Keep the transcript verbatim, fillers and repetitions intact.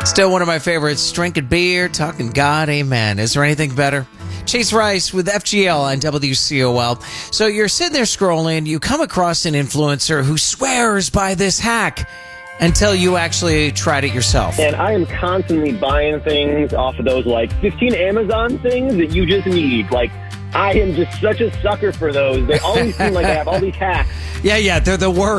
Still one of my favorites. Drinking beer, talking God, amen. Is there anything better? Chase Rice with F G L on W C O L. So you're sitting there scrolling, you come across an influencer who swears by this hack until you actually tried it yourself. And I am constantly buying things off of those like fifteen Amazon things that you just need. Like, I am just such a sucker for those. They always seem like they have all these hacks. Yeah, yeah, they're the worst.